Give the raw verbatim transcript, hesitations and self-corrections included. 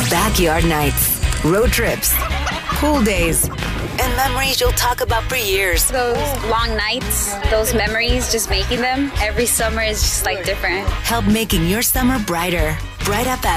Backyard nights, road trips, pool days, and memories you'll talk about for years. Those long nights, those memories, just making them every summer is just like different. Help making your summer brighter. Bright F M.